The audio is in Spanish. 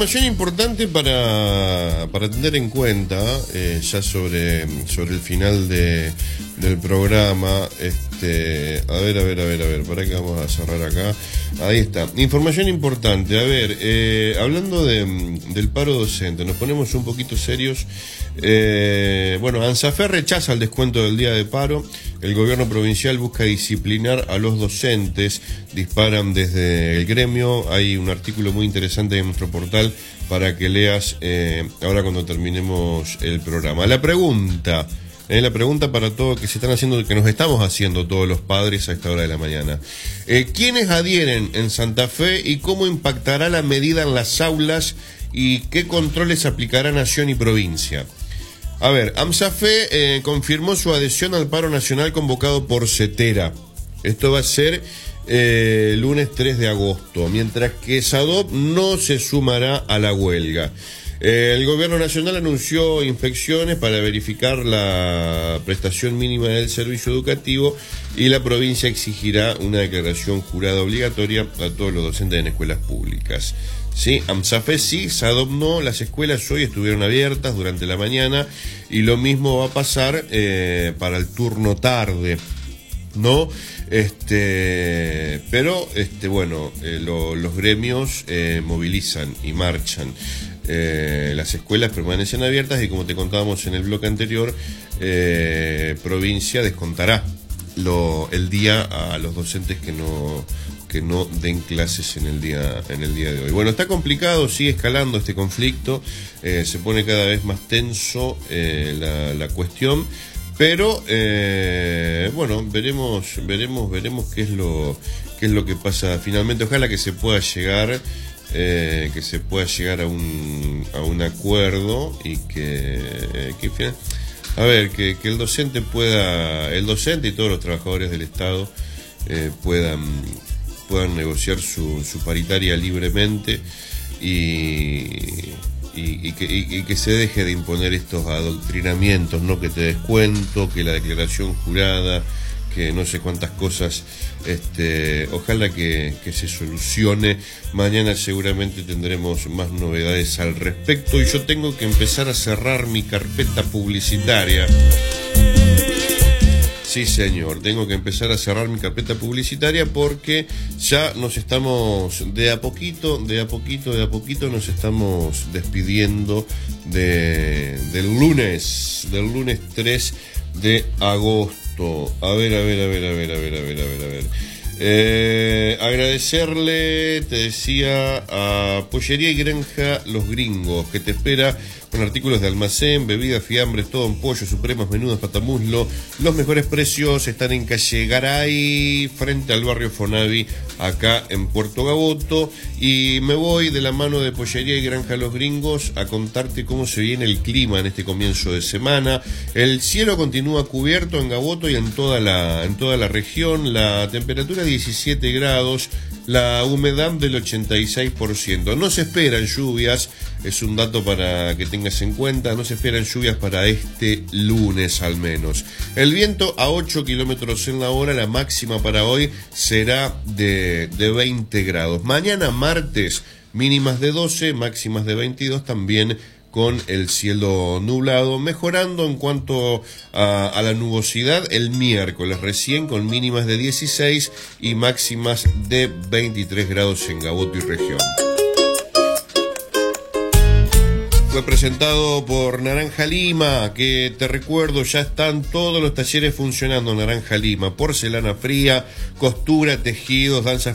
Información importante para tener en cuenta, ya sobre el final del programa. A ver, para que vamos a cerrar acá. Ahí está. Información importante. A ver, hablando del paro docente, nos ponemos un poquito serios. Bueno, ANSAFE rechaza el descuento del día de paro. El gobierno provincial busca disciplinar a los docentes. Disparan desde el gremio. Hay un artículo muy interesante en nuestro portal para que leas ahora cuando terminemos el programa. La pregunta para todos que se están haciendo, que nos estamos haciendo todos los padres a esta hora de la mañana. ¿Quiénes adhieren en Santa Fe y cómo impactará la medida en las aulas y qué controles aplicará Nación y provincia? A ver, AMSAFE confirmó su adhesión al paro nacional convocado por CETERA. Esto va a ser lunes 3 de agosto, mientras que SADOP no se sumará a la huelga. El gobierno nacional anunció inspecciones para verificar la prestación mínima del servicio educativo y la provincia exigirá una declaración jurada obligatoria a todos los docentes en escuelas públicas. Sí, AMSAFE sí, SADOP no. Las escuelas hoy estuvieron abiertas durante la mañana y lo mismo va a pasar para el turno tarde, ¿no? Pero bueno, los gremios movilizan y marchan. Las escuelas permanecen abiertas y, como te contábamos en el bloque anterior, provincia descontará el día a los docentes que no den clases en el día de hoy. Bueno, está complicado, sigue escalando este conflicto, se pone cada vez más tenso la cuestión, pero bueno, veremos qué es lo que pasa finalmente. Ojalá que se pueda llegar a un acuerdo y que el docente y todos los trabajadores del Estado puedan negociar su paritaria libremente y que se deje de imponer estos adoctrinamientos, ¿no? Que te descuento, que la declaración jurada, que no sé cuántas cosas. Ojalá que se solucione. Mañana seguramente tendremos más novedades al respecto y yo tengo que empezar a cerrar mi carpeta publicitaria. Sí, señor, tengo que empezar a cerrar mi carpeta publicitaria porque ya nos estamos de a poquito nos estamos despidiendo del lunes 3 de agosto. A ver. Agradecerle, te decía, a Pollería y Granja Los Gringos, que te espera con artículos de almacén, bebidas, fiambres, todo en pollo, supremas, menudas, patamuslo. Los mejores precios están en calle Garay, frente al barrio Fonavi, acá en Puerto Gaboto. Y me voy de la mano de Pollería y Granja Los Gringos a contarte cómo se viene el clima en este comienzo de semana. El cielo continúa cubierto en Gaboto y en toda la región. La temperatura 17 grados, la humedad del 86%. No se esperan lluvias, es un dato para que tengas en cuenta, no se esperan lluvias para este lunes al menos. El viento a 8 kilómetros en la hora, la máxima para hoy será de 20 grados. Mañana martes, mínimas de 12, máximas de 22 también, con el cielo nublado, mejorando en cuanto a la nubosidad el miércoles recién, con mínimas de 16 y máximas de 23 grados en Gaboto y región. Fue presentado por Naranja Lima, que te recuerdo, ya están todos los talleres funcionando en Naranja Lima: porcelana fría, costura, tejidos, danza